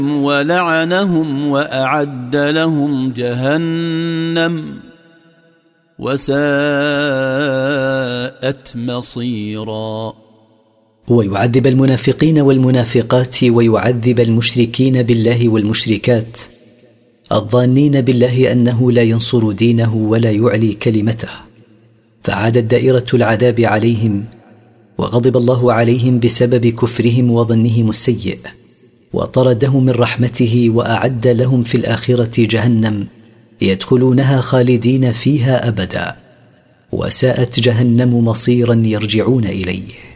ولعنهم وأعد لهم جهنم وساءت مصيرا. ويعذب المنافقين والمنافقات ويعذب المشركين بالله والمشركات الظانين بالله أنه لا ينصر دينه ولا يعلي كلمته، فعادت دائرة العذاب عليهم وغضب الله عليهم بسبب كفرهم وظنهم السيء، وطردهم من رحمته وأعد لهم في الآخرة جهنم يدخلونها خالدين فيها أبدا، وساءت جهنم مصيرا يرجعون إليه.